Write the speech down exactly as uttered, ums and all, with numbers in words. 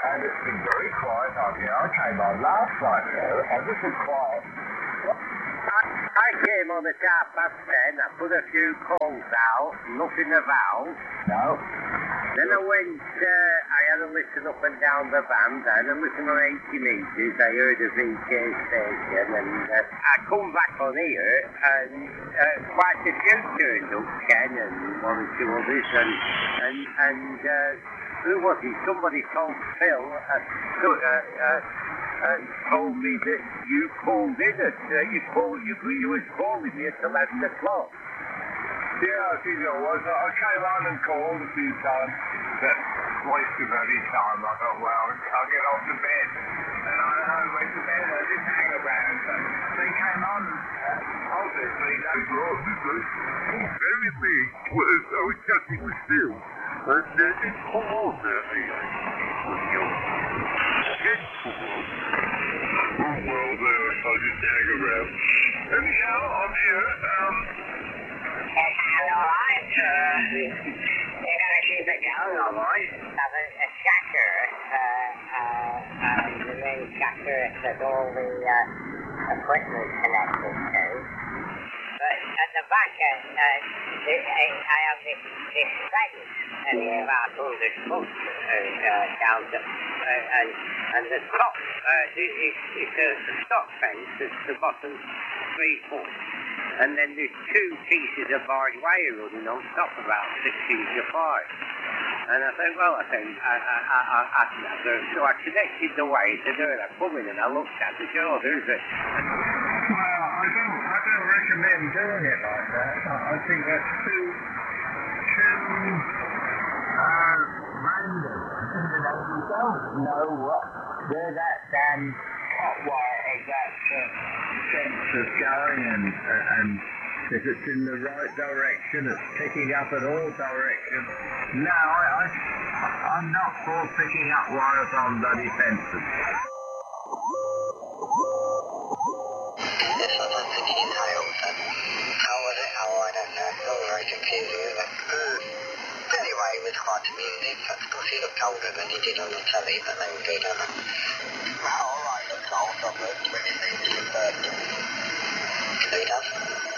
And it's been very quiet out here. I came on last night, and this is quiet. I, I came on at half past ten, I put a few calls out, nothing of valve. No. Then I went, uh, I had a listen up and down the band, I had a listen on eighty metres, I heard a V K station, and uh, I come back on here, and uh, quite a few turned up, Ken, and one or two others, and, and, and uh, who was it? Somebody told Phil, uh, uh, uh, uh, told me that you called in at, uh, you called, you, you was calling me at eleven o'clock. Yeah, I think it was. I came on and called a few times, but wasted any time. I thought, well, I'll get off to bed. And I, I went to bed, I didn't hang around. So they came on, uh, obviously, they brought me through. Very late, was, I was chatting with Phil, and uh, it come on there, I was young. Oh, well, there, I didn't hang around. Anyhow, I'm here, um... All right, uh, you gotta keep it going, all right. Have a, a shatter, uh, uh, uh, the main shatter that all the, uh, equipment connected to. But at the back end, uh, this, I, I have this, this fence, and it's about one hundred foot, uh, uh, down to, uh, and, and the top, uh, it, it, it's a, a stock fence, it's the bottom three foot. And then there's two pieces of barbed wire running on top, about six feet apart. And I thought, well, I think, I, I, I, I, I, so I connected the wire to do it. I come in and I looked at it, oh, there's a... Well, I don't, I don't recommend doing it like that. I, I think that's too, too, uh, random. You know, you don't know what, where that damn hot wire exact uh, sense is going, and, uh, and if it's in the right direction, it's picking up in all directions. No, I, I, I'm not for picking up wires on bloody fences. Yes, I've been thinking hailed, and how was it? Oh, I don't know. It's all very confusing. But, uh, anyway, it was quite amusing. Of course, he looked older than he did on the telly, but they were good, aren't they? Well, all right, looks old, but when he leaves the bird, he does.